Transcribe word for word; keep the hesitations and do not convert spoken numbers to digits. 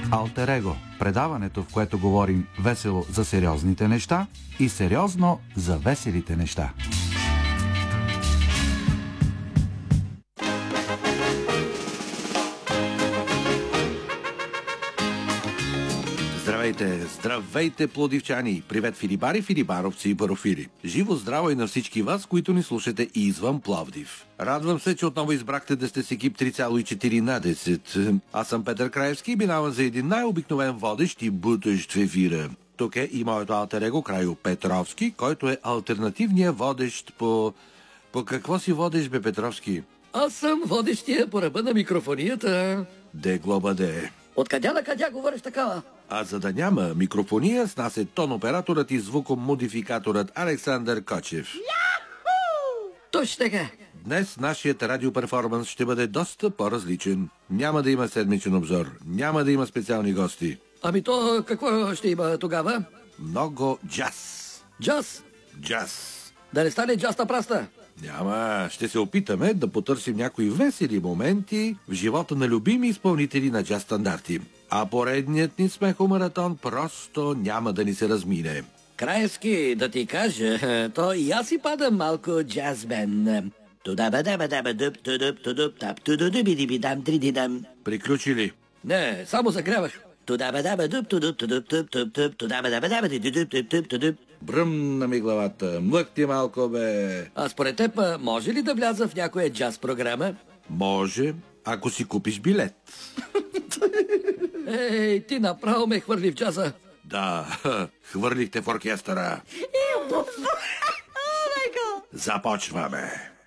Алтер Его – предаването, в което говорим весело за сериозните неща и сериозно за веселите неща. Здравейте, здравейте, плодивчани! Привет, филибари, филибаровци и барофили! Живо здраво и на всички вас, които ни слушате и извън Пловдив. Радвам се, че отново избрахте да сте с екип три цяло и четири на десет. Аз съм Петър Краевски и минавам за един най-обикновен водещ и бутащ в ефира. Тук е и моето алтер его Крайо Петровски, който е алтернативният водещ по... По какво си водещ, бе, Петровски? Аз съм водещия по ръба на микрофонията. Де глоба де. Откъде на къде говориш такава? А за да няма микрофония, с нас е тон-операторът и звукомодификаторът Александър Кочев. Яху! Точно така. Днес нашият радиоперформанс ще бъде доста по-различен. Няма да има седмичен обзор, няма да има специални гости. Ами то какво ще има тогава? Много джаз. Джаз? Джаз. Да не стане джаз на праста? Няма. Ще се опитаме да потърсим някои весели моменти в живота на любими изпълнители на джаз стандарти. А поредният ни смехомаратон просто няма да ни се размине. Краевски, да ти кажа, то и аз си падам малко джазбен. Приключили? Не, само загрявах. Бръмна ми главата, млъкти малко, бе. А според теб, може ли да вляза в някоя джаз програма? Може, ако си купиш билет. Ей, ти направо ме хвърли в джаза. Да, хвърлихте в оркестъра. Започваме.